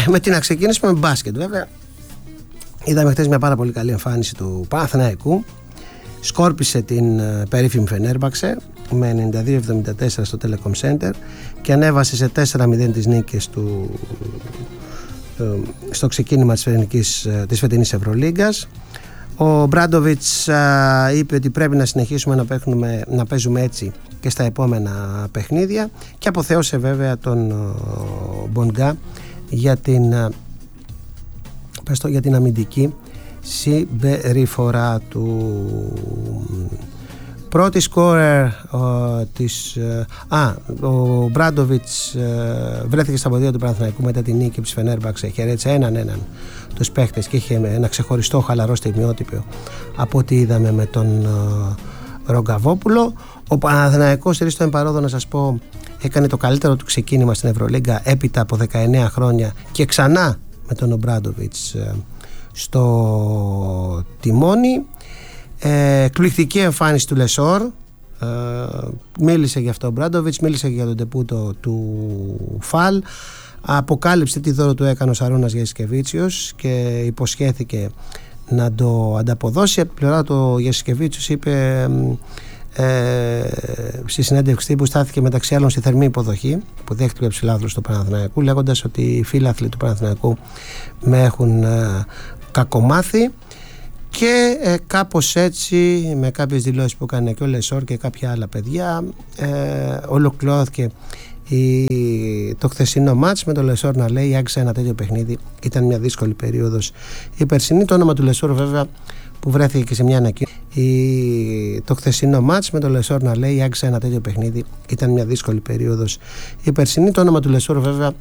Με τι να ξεκινήσουμε? Με μπάσκετ βέβαια. Είδαμε χτες μια πάρα πολύ καλή εμφάνιση του Παναθηναϊκού. Σκόρπισε την περίφημη Φενέρμπαξε με 92-74 στο Telecom Center και ανέβασε σε 4-0 τις νίκες του στο ξεκίνημα της φετινής Ευρωλίγκας. Ο Μπράντοβιτς είπε ότι πρέπει να συνεχίσουμε να παίζουμε έτσι και στα επόμενα παιχνίδια και αποθέωσε βέβαια τον Μπονγκά για την αμυντική συμπεριφορά του. Πρώτη σκόρερ ο Μπράντοβιτς βρέθηκε στα ποδία του Παναθηναϊκού μετά την νίκη της Φενέρμπαξε. Χαιρέτησε έναν τους παίχτες και είχε ένα ξεχωριστό χαλαρό στιγμιότυπο από ό,τι είδαμε με τον Ρογκαβόπουλο. Ο Παναθηναϊκός, στο εμπαρόδο να σας πω, έκανε το καλύτερο του ξεκίνημα στην Ευρωλίγκα έπειτα από 19 χρόνια και ξανά με τον Μπράντοβιτς στο τιμόνι. Εκπληκτική εμφάνιση του Λεσόρ. Μίλησε για αυτό ο Μπράντοβιτς, μίλησε για τον τεπούτο του Φαλ, αποκάλυψε τι δώρο του έκανε ο Σαρούνας Γιασκεβίτσιος και υποσχέθηκε να το ανταποδώσει. Από την πλευρά του Γιασκεβίτσιος είπε στη συνέντευξη που στάθηκε μεταξύ άλλων στη θερμή υποδοχή που δέχτηκε ο ψηλάδρος του Παναθηναϊκού, λέγοντας ότι οι φίλαθλοι του Παναθηναϊκού με έχουν κακομάθει. Και κάπως έτσι, με κάποιες δηλώσεις που έκανε και ο Λεσόρ και κάποια άλλα παιδιά, ολοκληρώθηκε το χθεσινό μάτς με τον Λεσόρ να λέει άξιζε ένα τέτοιο παιχνίδι, ήταν μια δύσκολη περίοδος η περσινή. Το όνομα του Λεσόρ βέβαια που βρέθηκε και σε μια ανακοίνωση, το χθεσινό μάτς με τον Λεσόρ να λέει άξιζε ένα τέτοιο παιχνίδι, ήταν μια δύσκολη περίοδος η περσινή. Το όνομα του Λεσόρ βέβαια